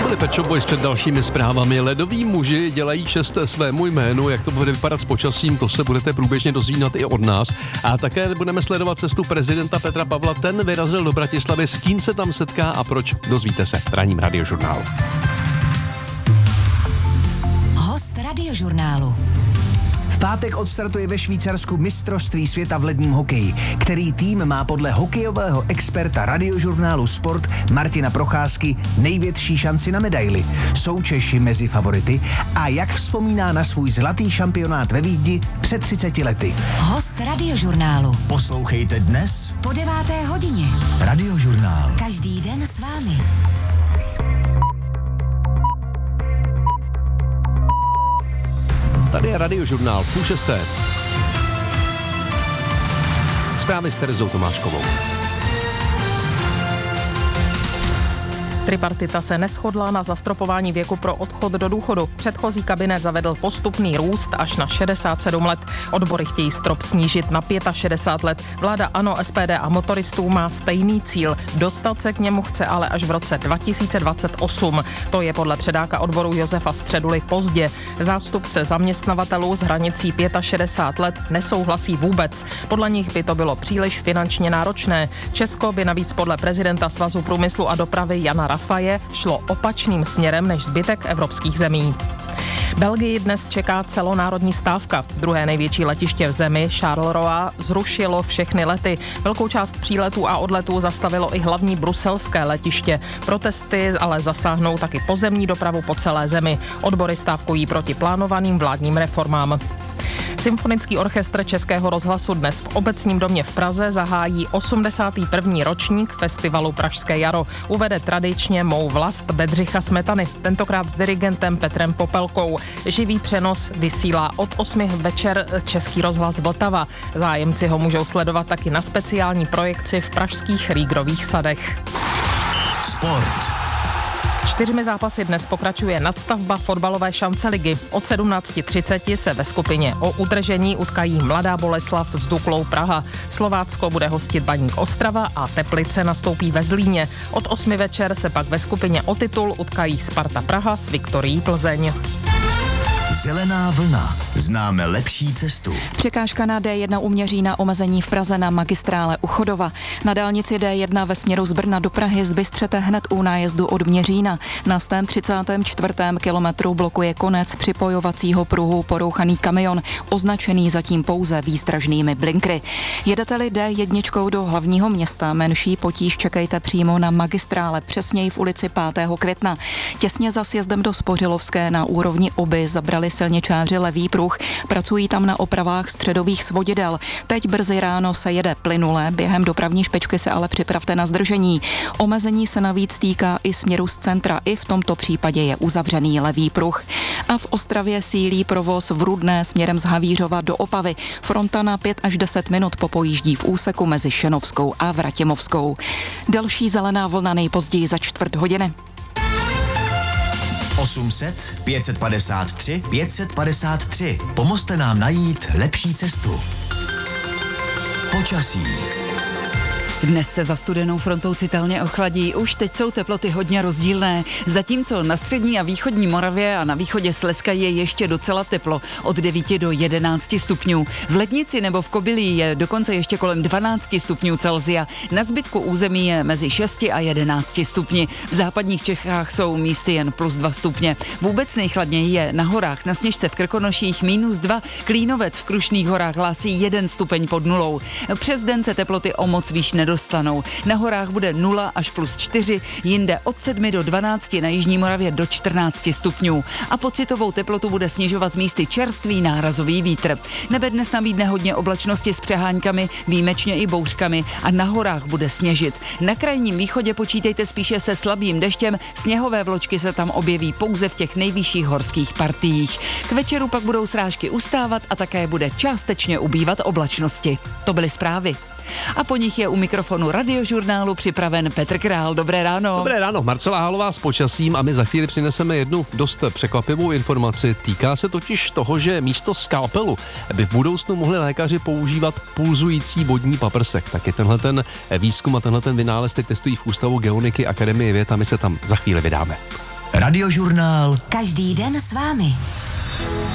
byli Pet Shop Boys před dalšími zprávami. Ledoví muži dělají čest svému jménu. Jak to bude vypadat s počasím, to se budete průběžně dozvídat i od nás. A také budeme sledovat cestu prezidenta Petra Pavla. Ten vyrazil do Bratislavy. S kým se tam setká a proč, dozvíte se v ranním Radiožurnálu. Host Radiožurnálu. V pátek odstartuje ve Švýcarsku mistrovství světa v ledním hokeji. Který tým má podle hokejového experta Radiožurnálu Sport Martina Procházky největší šanci na medaili? Jsou Češi mezi favority? A jak vzpomíná na svůj zlatý šampionát ve Vídni před 30 lety? Host Radiožurnálu. Poslouchejte dnes Po 9. hodině. Radiožurnál. Každý den s vámi. Tady je Radiožurnál, 5:30. Zprávy s Terezou Tomáškovou. Tripartita se neshodla na zastropování věku pro odchod do důchodu. Předchozí kabinet zavedl postupný růst až na 67 let. Odbory chtějí strop snížit na 65 let. Vláda ANO, SPD a motoristů má stejný cíl. Dostat se k němu chce ale až v roce 2028. To je podle předáka odboru Josefa Středuly pozdě. Zástupce zaměstnavatelů s hranicí 65 let nesouhlasí vůbec. Podle nich by to bylo příliš finančně náročné. Česko by navíc podle prezidenta Svazu průmyslu a dopravy Jana Rafaje šlo opačným směrem než zbytek evropských zemí. Belgii dnes čeká celonárodní stávka. Druhé největší letiště v zemi, Charleroi, zrušilo všechny lety. Velkou část příletů a odletů zastavilo i hlavní bruselské letiště. Protesty ale zasáhnou taky pozemní dopravu po celé zemi. Odbory stávkují proti plánovaným vládním reformám. Symfonický orchestr Českého rozhlasu dnes v Obecním domě v Praze zahájí 81. ročník festivalu Pražské jaro. Uvede tradičně Mou vlast Bedřicha Smetany, tentokrát s dirigentem Petrem Popelkou. Živý přenos vysílá od 8 večer Český rozhlas Vltava. Zájemci ho můžou sledovat taky na speciální projekci v pražských Rýgrových sadech. Sport. 4 zápasy dnes pokračuje nadstavba fotbalové šance ligy. Od 17:30 se ve skupině o udržení utkají Mladá Boleslav s Duklou Praha. Slovácko bude hostit Baník Ostrava a Teplice nastoupí ve Zlíně. Od 8 večer se pak ve skupině o titul utkají Sparta Praha s Viktorií Plzeň. Zelená vlna. Známe lepší cestu. Překážka na D1 u Měřína, omezení v Praze na magistrále u Chodova. Na dálnici D1 ve směru z Brna do Prahy zbystřete hned u nájezdu od Měřína. Na 134. kilometru blokuje konec připojovacího pruhu porouchaný kamion, označený zatím pouze výstražnými blinkry. Jedete-li D1 do hlavního města, menší potíž čekejte přímo na magistrále, přesněji v ulici 5. května. Těsně za sjezdem do Spořilovské na úrovni Oby zabrali silničáři levý pruh, pracují tam na opravách středových svodidel. Teď brzy ráno se jede plynule, během dopravní špičky se ale připravte na zdržení. Omezení se navíc týká i směru z centra, i v tomto případě je uzavřený levý pruh. A v Ostravě sílí provoz v Rudné směrem z Havířova do Opavy. Fronta na 5 až 10 minut popojíždí v úseku mezi Šenovskou a Vratimovskou. Další zelená vlna nejpozději za 4:15. 800 553 553. Pomozte nám najít lepší cestu. Počasí. Dnes se za studenou frontou citelně ochladí, už teď jsou teploty hodně rozdílné, zatímco na střední a východní Moravě a na východě Slezska je ještě docela teplo, od 9 do 11 stupňů. V Lednici nebo v Kobylí je dokonce ještě kolem 12 stupňů Celsia, na zbytku území je mezi 6 a 11 stupni. V západních Čechách jsou místy jen +2 stupně. Vůbec nejchladněji je na horách, na Sněžce v Krkonoších -2, Klínovec v Krušných horách hlásí 1 stupeň pod nulou. Přes den se teploty o moc výš nedostanou. Na horách bude 0 až +4, jinde od 7 do 12, na jižní Moravě do 14 stupňů. A pocitovou teplotu bude snižovat místy čerstvý nárazový vítr. Nebe dnes nabídne hodně oblačnosti s přeháňkami, výjimečně i bouřkami a na horách bude sněžit. Na krajním východě počítejte spíše se slabým deštěm, sněhové vločky se tam objeví pouze v těch nejvyšších horských partiích. K večeru pak budou srážky ustávat a také bude částečně ubývat oblačnosti. To byly zprávy. A po nich je u mikrofonu Radiožurnálu připraven Petr Král. Dobré ráno. Dobré ráno, Marcela Hálová s počasím a my za chvíli přineseme jednu dost překvapivou informaci. Týká se totiž toho, že místo skalpelu by v budoucnu mohli lékaři používat pulzující vodní paprsek. Taky tenhle ten výzkum a tenhle ten vynález teď testují v Ústavu geoniky Akademie věd a my se tam za chvíli vydáme. Radiožurnál. Každý den s vámi.